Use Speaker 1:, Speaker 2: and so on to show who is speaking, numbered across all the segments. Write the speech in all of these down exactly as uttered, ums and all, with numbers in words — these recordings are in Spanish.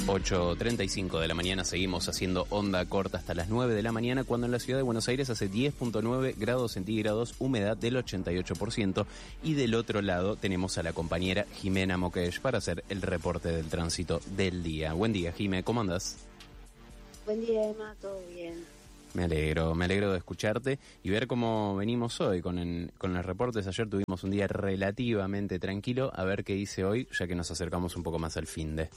Speaker 1: ocho treinta y cinco de la mañana, seguimos haciendo onda corta hasta las nueve de la mañana, cuando en la ciudad de Buenos Aires hace diez punto nueve grados centígrados, humedad del ochenta y ocho por ciento, y del otro lado tenemos a la compañera Jimena Mokesh para hacer el reporte del tránsito del día. Buen día, Jimé, ¿cómo andás?
Speaker 2: Buen día, Emma, todo bien.
Speaker 1: Me alegro, me alegro de escucharte y ver cómo venimos hoy con, el, con los reportes. Ayer tuvimos un día relativamente tranquilo, a ver qué dice hoy, ya que nos acercamos un poco más al finde.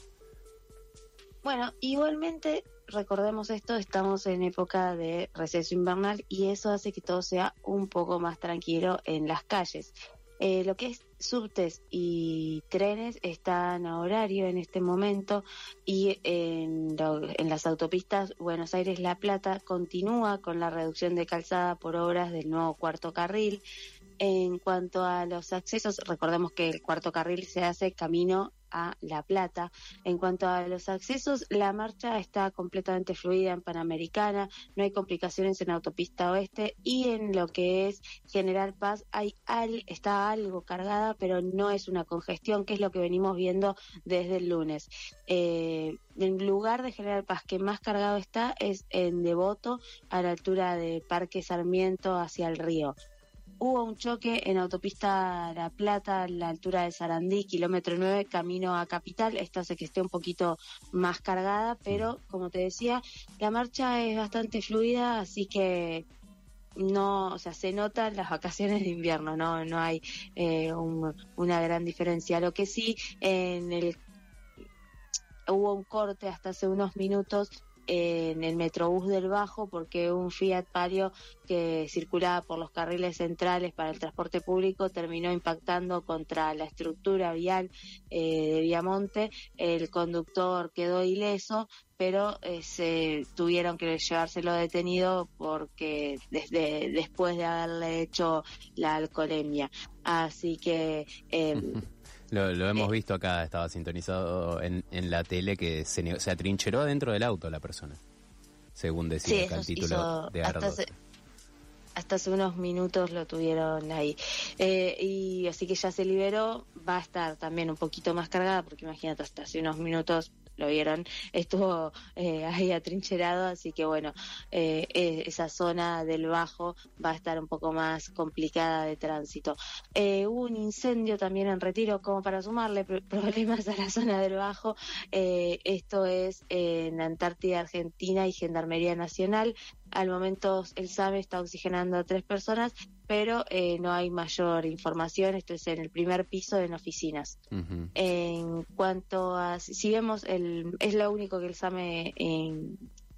Speaker 2: Bueno, igualmente, recordemos esto, estamos en época de receso invernal y eso hace que todo sea un poco más tranquilo en las calles. Eh, lo que es subtes y trenes están a horario en este momento y en, lo, en las autopistas Buenos Aires-La Plata continúa con la reducción de calzada por obras del nuevo cuarto carril. En cuanto a los accesos, recordemos que el cuarto carril se hace camino a La Plata. En cuanto a los accesos, la marcha está completamente fluida en Panamericana, no hay complicaciones en Autopista Oeste, y en lo que es General Paz hay al, está algo cargada, pero no es una congestión, que es lo que venimos viendo desde el lunes. Eh, el lugar de General Paz que más cargado está es en Devoto, a la altura de Parque Sarmiento hacia el río. Hubo un choque en Autopista La Plata, a la altura de Sarandí, kilómetro nueve, camino a Capital. Esto hace que esté un poquito más cargada, pero como te decía, la marcha es bastante fluida, así que no, o sea, se notan las vacaciones de invierno, no, no hay eh, un, una gran diferencia. Lo que sí, en el hubo un corte hasta hace unos minutos en el Metrobús del Bajo, porque un Fiat Palio que circulaba por los carriles centrales para el transporte público terminó impactando contra la estructura vial eh, de Viamonte. El conductor quedó ileso, pero eh, se tuvieron que llevárselo detenido porque desde después de haberle hecho la alcoholemia. Así que eh,
Speaker 1: Lo, lo hemos
Speaker 2: eh,
Speaker 1: visto acá, estaba sintonizado en, en la tele, que se, se atrincheró adentro del auto la persona, según decía
Speaker 2: sí,
Speaker 1: acá el título
Speaker 2: hizo,
Speaker 1: de
Speaker 2: hasta hace, hasta hace unos minutos lo tuvieron ahí. Eh, y así que ya se liberó, va a estar también un poquito más cargada, porque imagínate, hasta hace unos minutos lo vieron, estuvo eh, ahí atrincherado, así que bueno, eh, eh, esa zona del Bajo va a estar un poco más complicada de tránsito. Eh, hubo un incendio también en Retiro, como para sumarle pr- problemas a la zona del Bajo. Eh, esto es en Antártida Argentina y Gendarmería Nacional. Al momento el S A M está oxigenando a tres personas, pero eh, no hay mayor información. Esto es en el primer piso en oficinas. Uh-huh. En cuanto a, si vemos, el es lo único que el S A M eh,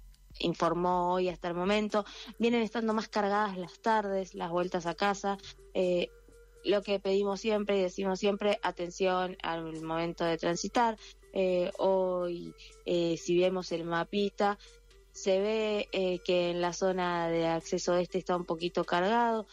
Speaker 2: informó hoy hasta el momento. Vienen estando más cargadas las tardes, las vueltas a casa. Eh, lo que pedimos siempre y decimos siempre, atención al momento de transitar. Eh, hoy, eh, si vemos el mapita, se ve eh, que en la zona de acceso este está un poquito cargado.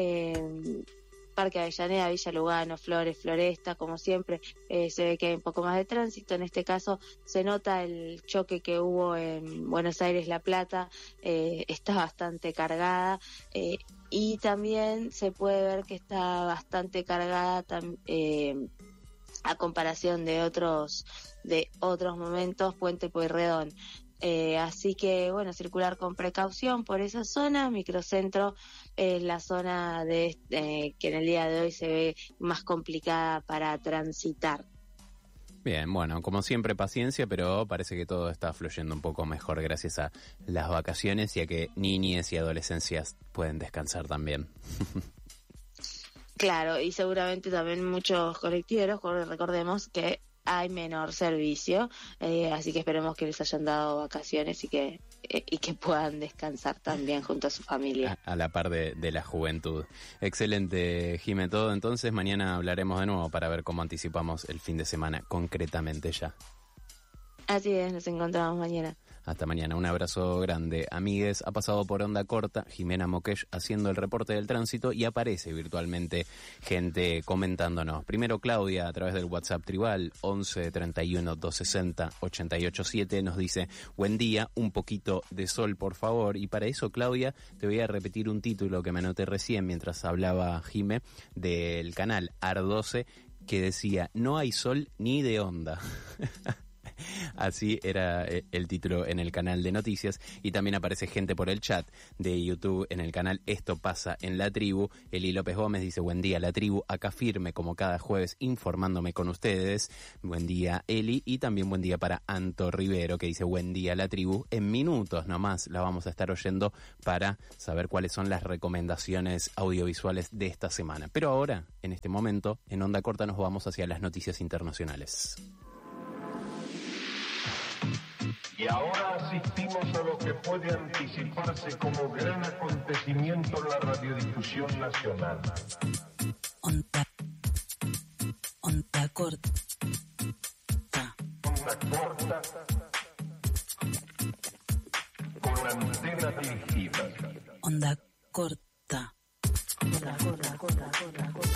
Speaker 2: Eh, Parque Avellaneda, Villa Lugano, Flores, Floresta, como siempre, eh, se ve que hay un poco más de tránsito. En este caso se nota el choque que hubo en Buenos Aires, La Plata, eh, está bastante cargada, eh, y también se puede ver que está bastante cargada tam- eh, a comparación de otros de otros momentos, Puente Pueyrredón. Eh, así que, bueno, circular con precaución por esa zona. Microcentro es eh, la zona de eh, que en el día de hoy se ve más complicada para transitar.
Speaker 1: Bien, bueno, como siempre paciencia, pero parece que todo está fluyendo un poco mejor gracias a las vacaciones y a que niñes y adolescencias pueden descansar también.
Speaker 2: Claro, y seguramente también muchos colectiveros, recordemos que hay menor servicio, eh, así que esperemos que les hayan dado vacaciones y que eh, y que puedan descansar también junto a su familia.
Speaker 1: A, a la par de, de la juventud. Excelente, Jimé, todo. Entonces mañana hablaremos de nuevo para ver cómo anticipamos el fin de semana concretamente ya.
Speaker 2: Así es, nos encontramos mañana.
Speaker 1: Hasta mañana, un abrazo grande. Amigues, ha pasado por Onda Corta Jimena Mokesh haciendo el reporte del tránsito y aparece virtualmente gente comentándonos. Primero Claudia a través del WhatsApp tribal once treinta y uno doscientos sesenta ochenta y ocho siete nos dice: buen día, un poquito de sol por favor. Y para eso, Claudia, te voy a repetir un título que me anoté recién mientras hablaba Jimé del canal A R doce, que decía: no hay sol ni de onda. Así era el título en el canal de noticias. Y también aparece gente por el chat de YouTube en el canal Esto Pasa en la Tribu. Eli López Gómez dice: buen día la tribu, acá firme como cada jueves informándome con ustedes. Buen día Eli. Y también buen día para Anto Rivero, que dice: buen día la tribu. En minutos nomás la vamos a estar oyendo para saber cuáles son las recomendaciones audiovisuales de esta semana. Pero ahora, en este momento, en Onda Corta nos vamos hacia las noticias internacionales.
Speaker 3: Y ahora asistimos a lo que puede anticiparse como gran acontecimiento en la radiodifusión nacional.
Speaker 4: Onda, onda corta.
Speaker 3: Onda corta con antena dirigida.
Speaker 4: Onda corta.
Speaker 2: Corta, corta, corta, corta, corta.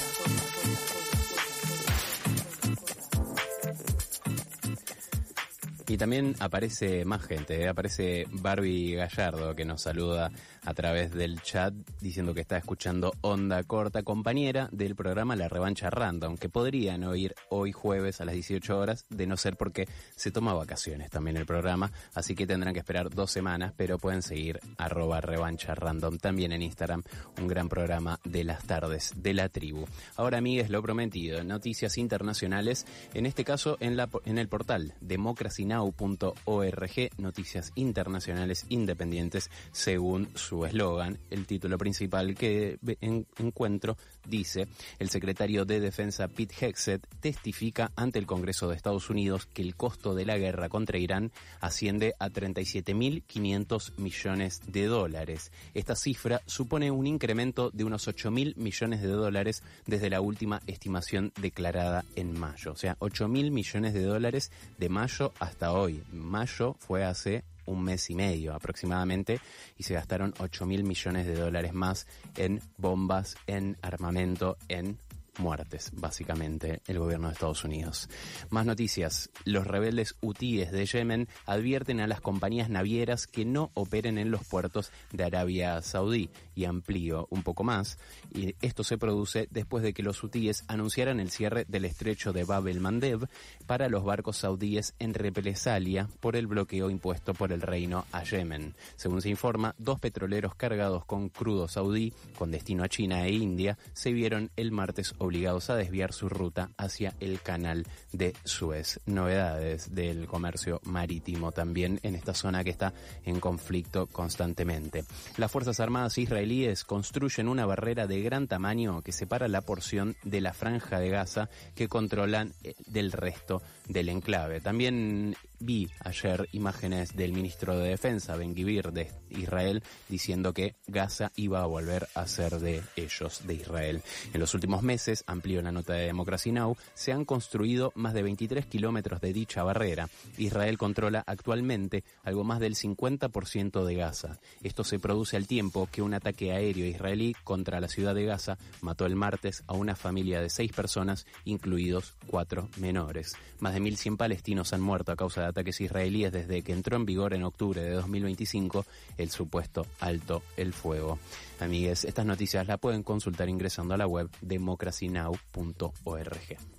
Speaker 1: Y también aparece más gente, ¿eh? Aparece Barbie Gallardo, que nos saluda a través del chat diciendo que está escuchando Onda Corta, compañera del programa La Revancha Random, que podrían oír hoy jueves a las dieciocho horas, de no ser porque se toma vacaciones también el programa, así que tendrán que esperar dos semanas, pero pueden seguir arroba Revancha Random también en Instagram, un gran programa de las tardes de la tribu. Ahora, amigues, lo prometido, noticias internacionales, en este caso en, la, en el portal democracy now punto org, noticias internacionales independientes según su eslogan. El título principal que en, encuentro dice: el secretario de Defensa Pete Hegseth testifica ante el Congreso de Estados Unidos que el costo de la guerra contra Irán asciende a treinta y siete mil quinientos millones de dólares. Esta cifra supone un incremento de unos ocho mil millones de dólares desde la última estimación declarada en mayo. O sea, ocho mil millones de dólares de mayo hasta hoy. Mayo fue hace un mes y medio aproximadamente y se gastaron ocho mil millones de dólares más en bombas, en armamento, en muertes, básicamente, el gobierno de Estados Unidos. Más noticias. Los rebeldes hutíes de Yemen advierten a las compañías navieras que no operen en los puertos de Arabia Saudí. Y amplío un poco más. Y esto se produce después de que los hutíes anunciaran el cierre del estrecho de Bab el-Mandeb para los barcos saudíes en represalia por el bloqueo impuesto por el reino a Yemen. Según se informa, dos petroleros cargados con crudo saudí con destino a China e India se vieron el martes obligados a desviar su ruta hacia el canal de Suez. Novedades del comercio marítimo también en esta zona que está en conflicto constantemente. Las Fuerzas Armadas israelíes construyen una barrera de gran tamaño que separa la porción de la franja de Gaza que controlan del resto del enclave. También vi ayer imágenes del ministro de Defensa, Ben-Gvir, de Israel, diciendo que Gaza iba a volver a ser de ellos, de Israel. En los últimos meses, amplío la nota de Democracy Now!, se han construido más de veintitrés kilómetros de dicha barrera. Israel controla actualmente algo más del cincuenta por ciento de Gaza. Esto se produce al tiempo que un ataque aéreo israelí contra la ciudad de Gaza mató el martes a una familia de seis personas, incluidos cuatro menores. Más de mil cien palestinos han muerto a causa de ataques israelíes desde que entró en vigor en octubre de dos mil veinticinco el supuesto alto el fuego. Amigues, estas noticias las pueden consultar ingresando a la web democracy now punto org.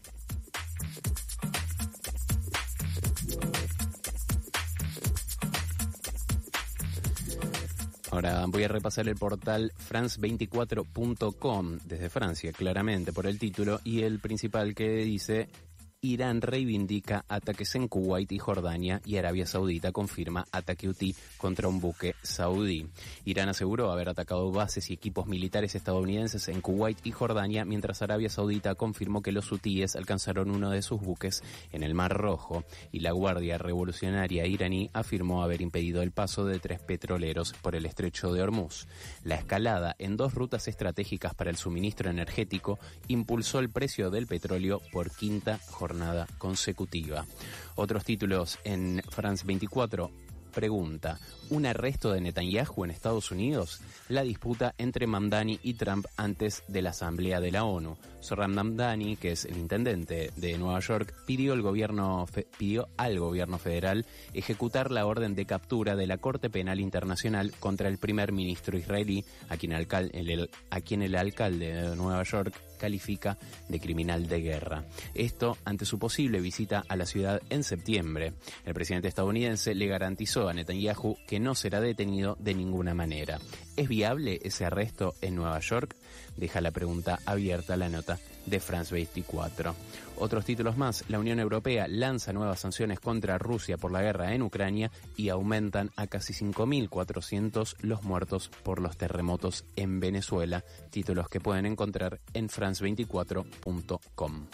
Speaker 1: Ahora voy a repasar el portal france veinticuatro punto com desde Francia, claramente por el título, y el principal que dice: Irán reivindica ataques en Kuwait y Jordania y Arabia Saudita confirma ataque hutí contra un buque saudí. Irán aseguró haber atacado bases y equipos militares estadounidenses en Kuwait y Jordania, mientras Arabia Saudita confirmó que los hutíes alcanzaron uno de sus buques en el Mar Rojo, y la Guardia Revolucionaria iraní afirmó haber impedido el paso de tres petroleros por el estrecho de Hormuz. La escalada en dos rutas estratégicas para el suministro energético impulsó el precio del petróleo por quinta jornada consecutiva. Otros títulos en France veinticuatro. Pregunta: ¿un arresto de Netanyahu en Estados Unidos? La disputa entre Mamdani y Trump antes de la Asamblea de la ONU. Zohran Mamdani, que es el intendente de Nueva York, pidió, el gobierno fe, pidió al gobierno federal ejecutar la orden de captura de la Corte Penal Internacional contra el primer ministro israelí, a quien, alcal, el, a quien el alcalde de Nueva York califica de criminal de guerra. Esto ante su posible visita a la ciudad en septiembre. El presidente estadounidense le garantizó a Netanyahu que no será detenido de ninguna manera. ¿Es viable ese arresto en Nueva York? Deja la pregunta abierta la nota de France veinticuatro. Otros títulos más. La Unión Europea lanza nuevas sanciones contra Rusia por la guerra en Ucrania y aumentan a casi cinco mil cuatrocientos los muertos por los terremotos en Venezuela. Títulos que pueden encontrar en france veinticuatro punto com.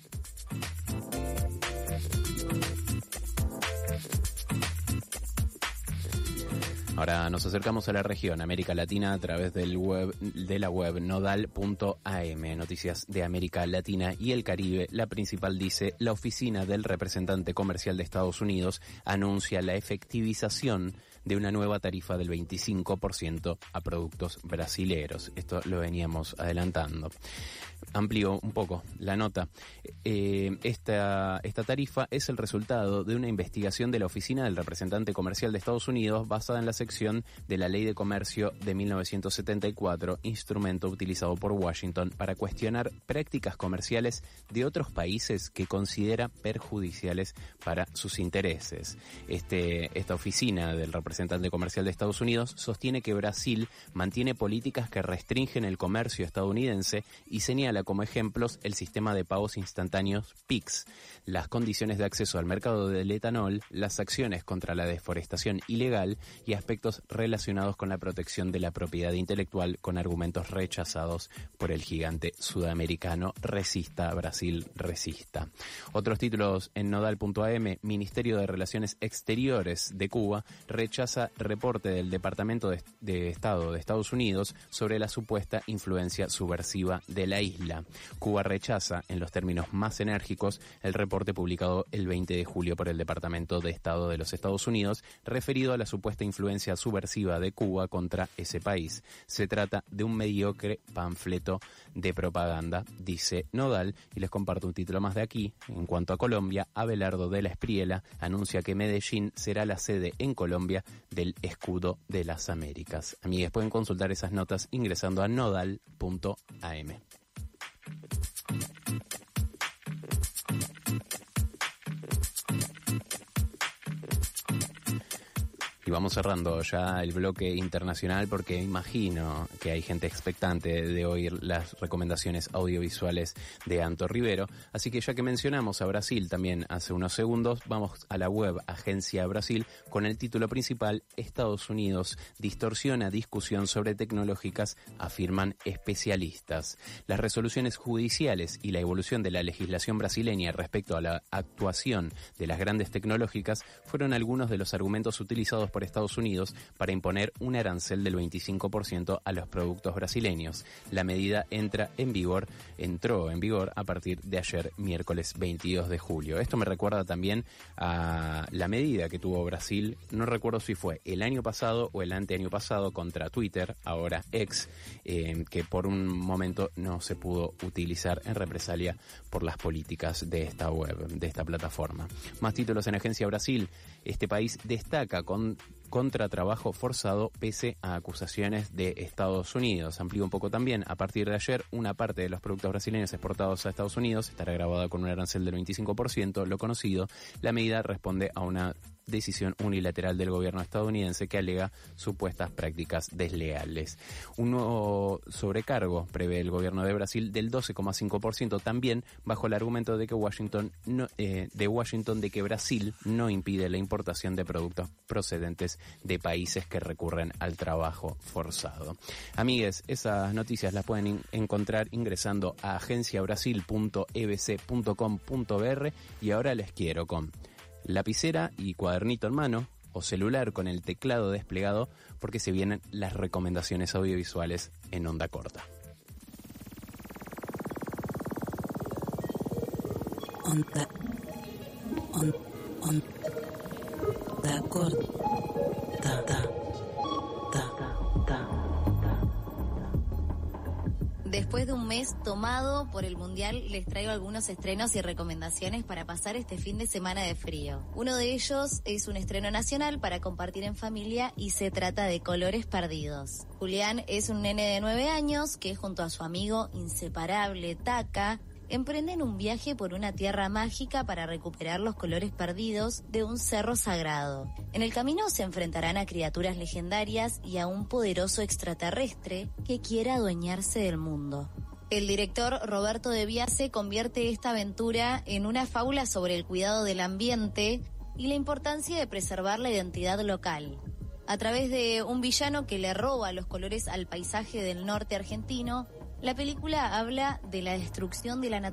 Speaker 1: Ahora nos acercamos a la región América Latina a través del web, de la web nodal punto a eme. Noticias de América Latina y el Caribe. La principal dice: la oficina del representante comercial de Estados Unidos anuncia la efectivización de una nueva tarifa del veinticinco por ciento a productos brasileros. Esto lo veníamos adelantando. Amplío un poco la nota. Eh, esta, esta tarifa es el resultado de una investigación de la Oficina del Representante Comercial de Estados Unidos basada en la sección de la Ley de Comercio de mil novecientos setenta y cuatro, instrumento utilizado por Washington para cuestionar prácticas comerciales de otros países que considera perjudiciales para sus intereses. Este, esta Oficina del Representante Comercial de Estados Unidos sostiene que Brasil mantiene políticas que restringen el comercio estadounidense y señala como ejemplos el sistema de pagos instantáneos P I X, las condiciones de acceso al mercado del etanol, las acciones contra la deforestación ilegal y aspectos relacionados con la protección de la propiedad intelectual, con argumentos rechazados por el gigante sudamericano. Resista, Brasil, resista. Otros títulos en nodal punto a eme. Ministerio de Relaciones Exteriores de Cuba rechaza reporte del Departamento de, de Estado de Estados Unidos sobre la supuesta influencia subversiva de la isla. Cuba rechaza, en los términos más enérgicos, el reporte publicado el veinte de julio por el Departamento de Estado de los Estados Unidos referido a la supuesta influencia subversiva de Cuba contra ese país. Se trata de un mediocre panfleto de propaganda, dice Nodal, y les comparto un título más de aquí. En cuanto a Colombia, Abelardo de la Espriela anuncia que Medellín será la sede en Colombia del Escudo de las Américas. Amigues, pueden consultar esas notas ingresando a nodal punto a eme. Y vamos cerrando ya el bloque internacional porque imagino que hay gente expectante de oír las recomendaciones audiovisuales de Anto Rivero. Así que ya que mencionamos a Brasil también hace unos segundos, vamos a la web Agencia Brasil con el título principal: Estados Unidos distorsiona discusión sobre tecnológicas, afirman especialistas. Las resoluciones judiciales y la evolución de la legislación brasileña respecto a la actuación de las grandes tecnológicas fueron algunos de los argumentos utilizados por Estados Unidos para imponer un arancel del veinticinco por ciento a los productos brasileños. La medida entra en vigor, entró en vigor a partir de ayer, miércoles veintidós de julio. Esto me recuerda también a la medida que tuvo Brasil, no recuerdo si fue el año pasado o el anteaño pasado, contra Twitter, ahora X, eh, que por un momento no se pudo utilizar en represalia por las políticas de esta web, de esta plataforma. Más títulos en Agencia Brasil. Este país destaca con contra trabajo forzado pese a acusaciones de Estados Unidos. Amplío un poco también. A partir de ayer, una parte de los productos brasileños exportados a Estados Unidos estará grabada con un arancel del veinticinco por ciento. Lo conocido, la medida responde a una decisión unilateral del gobierno estadounidense que alega supuestas prácticas desleales. Un nuevo sobrecargo prevé el gobierno de Brasil del doce coma cinco por ciento, también bajo el argumento de que Washington no, eh, de Washington de que Brasil no impide la importación de productos procedentes de países que recurren al trabajo forzado. Amigues, esas noticias las pueden in- encontrar ingresando a agencia brasil punto e b c punto com punto b r y ahora les quiero con lapicera y cuadernito en mano o celular con el teclado desplegado porque se vienen las recomendaciones audiovisuales en onda corta.
Speaker 4: Onda, on, on, onda corta, ta, ta, ta, ta.
Speaker 5: Después de un mes tomado por el Mundial, les traigo algunos estrenos y recomendaciones para pasar este fin de semana de frío. Uno de ellos es un estreno nacional para compartir en familia y se trata de Colores Perdidos. Julián es un nene de nueve años que junto a su amigo inseparable Taka emprenden un viaje por una tierra mágica para recuperar los colores perdidos de un cerro sagrado. En el camino se enfrentarán a criaturas legendarias y a un poderoso extraterrestre que quiere adueñarse del mundo. El director Roberto De Biase convierte esta aventura en una fábula sobre el cuidado del ambiente y la importancia de preservar la identidad local. A través de un villano que le roba los colores al paisaje del norte argentino, la película habla de la destrucción de la naturaleza